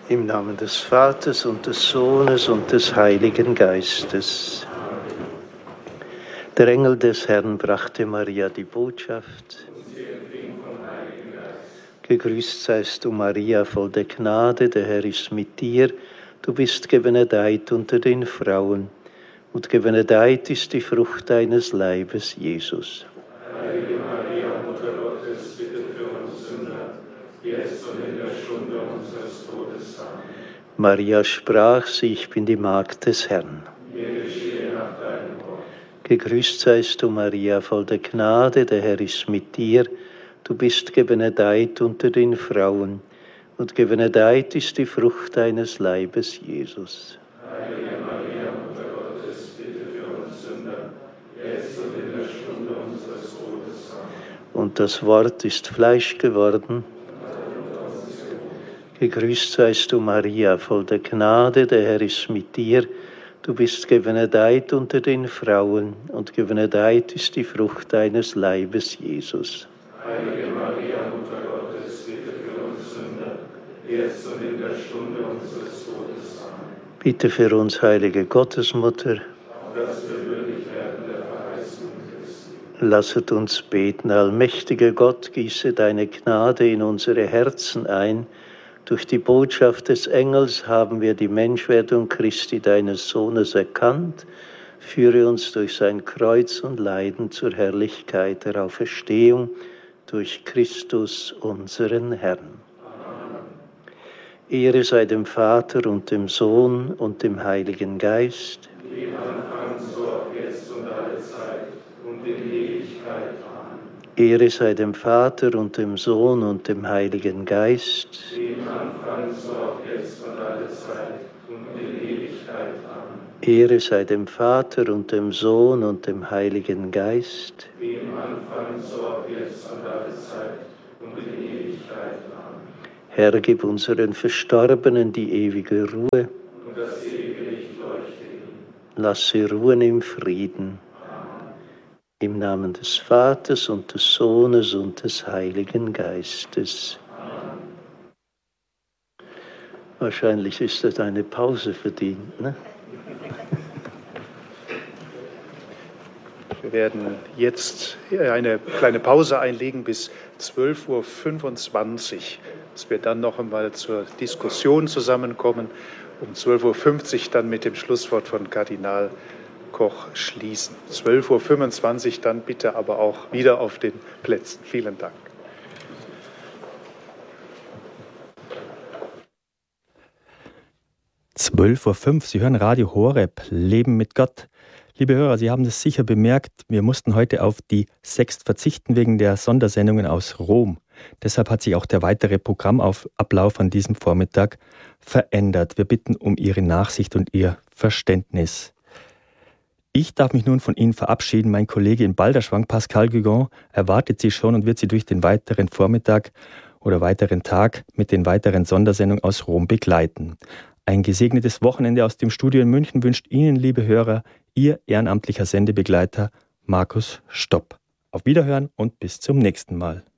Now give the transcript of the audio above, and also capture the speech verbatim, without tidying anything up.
Im Namen des Vaters und des Sohnes und des Heiligen Geistes. Der Engel des Herrn brachte Maria die Botschaft: Gegrüßt seist du, Maria, voll der Gnade, der Herr ist mit dir. Du bist gebenedeit unter den Frauen, und gebenedeit ist die Frucht deines Leibes, Jesus. Heilige Maria, Mutter Gottes, bitte für uns Sünder, jetzt und in der Stunde unseres Todes. Amen. Maria sprach sie: Ich bin die Magd des Herrn. Mir geschehe nach deinem Wort. Gegrüßt seist du, Maria, voll der Gnade, der Herr ist mit dir. Du bist gebenedeit unter den Frauen, und gebenedeit ist die Frucht deines Leibes, Jesus. Heilige Maria, Mutter Gottes, bitte für uns Sünder, jetzt und in der Stunde unseres Todes. Amen. Und das Wort ist Fleisch geworden. Gegrüßt seist du, Maria, voll der Gnade, der Herr ist mit dir. Du bist gebenedeit unter den Frauen, und gebenedeit ist die Frucht deines Leibes, Jesus. Heilige Maria, Mutter Gottes, bitte für uns Sünder, jetzt und in der Stunde unseres Todes. Amen. Bitte für uns, heilige Gottesmutter, dass wir würdig werden der Verheißung Christi. lasset uns beten. Allmächtiger Gott, gieße deine Gnade in unsere Herzen ein. Durch die Botschaft des Engels haben wir die Menschwerdung Christi, deines Sohnes, erkannt. Führe uns durch sein Kreuz und Leiden zur Herrlichkeit der Auferstehung durch Christus, unseren Herrn. Amen. Ehre sei dem Vater und dem Sohn und dem Heiligen Geist. Wie im Anfang, so auch jetzt und alle Zeit und in Ewigkeit. Amen. Ehre sei dem Vater und dem Sohn und dem Heiligen Geist. Wie im Anfang, so auch jetzt und alle Zeit und in Ewigkeit. Amen. Ehre sei dem Vater und dem Sohn und dem Heiligen Geist. Wie im Anfang, so auch jetzt und alle Zeit und in Ewigkeit. Amen. Herr, gib unseren Verstorbenen die ewige Ruhe. Und das ewige Licht leuchte ihnen. Lass sie ruhen im Frieden. Amen. Im Namen des Vaters und des Sohnes und des Heiligen Geistes. Amen. Wahrscheinlich ist das eine Pause verdient, ne? Wir werden jetzt eine kleine Pause einlegen bis zwölf Uhr fünfundzwanzig, dass wir dann noch einmal zur Diskussion zusammenkommen, um zwölf Uhr fünfzig dann mit dem Schlusswort von Kardinal Koch schließen. zwölf Uhr fünfundzwanzig dann bitte aber auch wieder auf den Plätzen. Vielen Dank. zwölf Uhr fünf, Sie hören Radio Horeb, Leben mit Gott. Liebe Hörer, Sie haben es sicher bemerkt, wir mussten heute auf die Sext verzichten wegen der Sondersendungen aus Rom. Deshalb hat sich auch der weitere Programmablauf an diesem Vormittag verändert. Wir bitten um Ihre Nachsicht und Ihr Verständnis. Ich darf mich nun von Ihnen verabschieden. Mein Kollege in Balderschwang, Pascal Gugon, erwartet Sie schon und wird Sie durch den weiteren Vormittag oder weiteren Tag mit den weiteren Sondersendungen aus Rom begleiten. Ein gesegnetes Wochenende aus dem Studio in München wünscht Ihnen, liebe Hörer, Ihr ehrenamtlicher Sendebegleiter Markus Stopp. Auf Wiederhören und bis zum nächsten Mal.